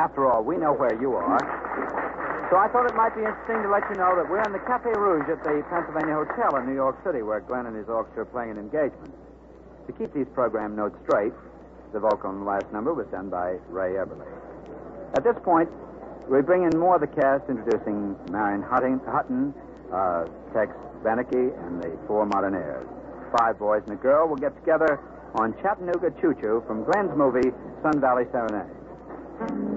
After all, we know where you are. So I thought it might be interesting to let you know that we're in the Café Rouge at the Pennsylvania Hotel in New York City, where Glenn and his orchestra are playing an engagement. To keep these program notes straight, the vocal on the last number was done by Ray Eberly. At this point, we bring in more of the cast, introducing Marion Hutton, Tex Beneke, and the Four Modernaires. 5 boys and a girl will get together on Chattanooga Choo Choo from Glenn's movie Sun Valley Serenade.